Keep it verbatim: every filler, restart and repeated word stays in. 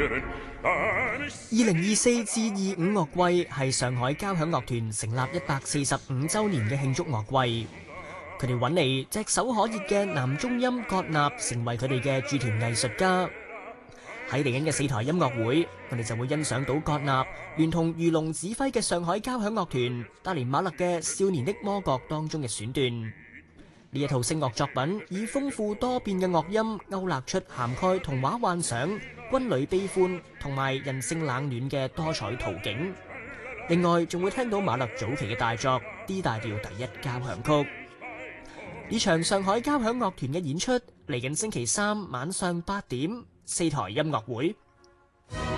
二零二四至二五樂季係上海交響樂團成立一百四十五週年嘅慶祝樂季。佢哋揾嚟炙手可熱嘅男中音葛納成為佢哋嘅駐團藝術家。喺嚟緊嘅四台音樂會，我哋就會欣賞到葛納聯同魚龍指揮嘅上海交響樂團帶嚟馬勒嘅《少年的魔角》當中嘅選段。呢一套聲樂作品以豐富多變嘅樂音勾勒出涵蓋童話幻想、軍旅悲歡同埋人性冷暖嘅多彩圖景。另外仲會聽到馬勒早期嘅大作 D 大調第一交響曲。呢場上海交響樂團嘅演出嚟緊星期三晚上八點，四台音樂會。